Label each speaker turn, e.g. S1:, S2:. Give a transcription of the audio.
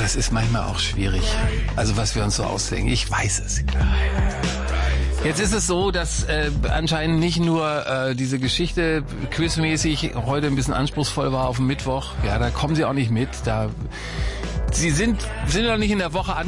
S1: das ist manchmal auch schwierig. Also was wir uns so ausdenken. Ich weiß es. Jetzt ist es so, dass anscheinend nicht nur diese Geschichte quizmäßig heute ein bisschen anspruchsvoll war auf dem Mittwoch. Ja, da kommen Sie auch nicht mit. Sie sind noch nicht in der Woche